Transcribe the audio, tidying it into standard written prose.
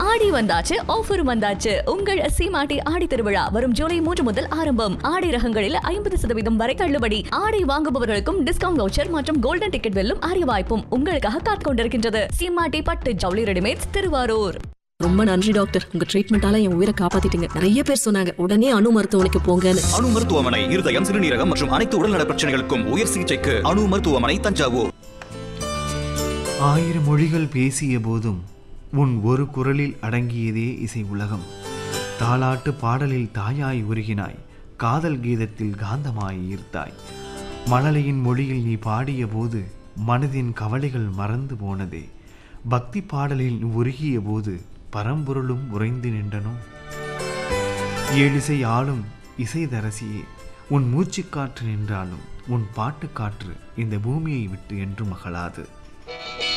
ஆடி வந்தாச்சு, ஆஃபர் வந்தாச்சு. உங்கள் சீமாட்டி ஆடி திருவிழா வரும் ஜூலை 3 முதல் ஆரம்பம். ஆடை ரகங்களில் 50% வரை தள்ளுபடி. ஆடை வாங்குபவர்களுக்கும் டிஸ்கவுண்ட் வவுச்சர் மற்றும் கோல்டன் டிக்கெட் வெல்லும் அரிய வாய்ப்பும் உங்களுக்காக காத்துக் கொண்டிருக்கின்றது. சீமாட்டி பட்டு ஜவுளி ரெடிமேட்ஸ், திருவாரூர். ரொம்ப நன்றி டாக்டர், உங்க ட்ரீட்மெண்டால என் உயிரை காப்பாத்திட்டீங்க. நிறைய பேர் சொன்னாங்க உடனே அணு மருத்துவமனைக்கு போங்கன்னு. அணு மருத்துவமனை இருதயம், சிறுநீரகம் மற்றும் அனைத்து உடல்நல பிரச்சனைகளுக்கும் உயர் சிகிச்சைக்கு அணு மருத்துவமனை, தஞ்சாவூர். ஆயிரம் மொழிகள் பேசிய போதும் உன் ஒரு குரலில் அடங்கியதே இசை உலகம். தாலாட்டு பாடலில் தாயாய் உருகினாய், காதல் கீதத்தில் காந்தமாய் ஈர்த்தாய். மழலையின் மொழியில் நீ பாடிய போது மனதின் கவலைகள் மறந்து போனதே. பக்தி பாடலில் உருகிய போது பரம்பொருளும் உறைந்து நின்றனோ. ஏழிசை ஆளும் இசைதரசியே, உன் மூச்சுக்காற்று நின்றாலும் உன் பாட்டு காற்று இந்த பூமியை விட்டு என்று மகளாது.